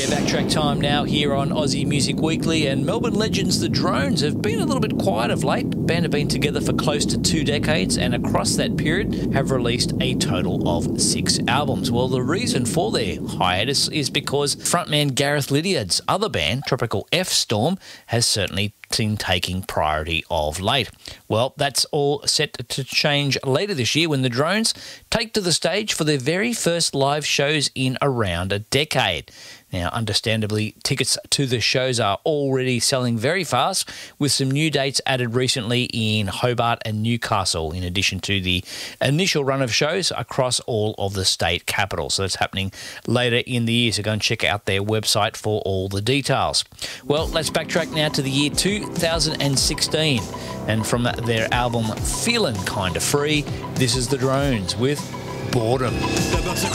Backtrack time now here on Aussie Music Weekly, and Melbourne legends The Drones have been a little bit quiet of late. The band have been together for close to 2 decades, and across that period have released a total of 6 albums. Well, the reason for their hiatus is because frontman Gareth Lydiard's other band, Tropical F Storm, has certainly been taking priority of late. Well, that's all set to change later this year when the Drones take to the stage for their very first live shows in around a decade. Now, understandably, tickets to the shows are already selling very fast, with some new dates added recently in Hobart and Newcastle, in addition to the initial run of shows across all of the state capitals. So that's happening later in the year, so go and check out their website for all the details. Well, let's backtrack now to the year 2016, and from their album Feelin' Kinda Free, this is The Drones with Boredom. The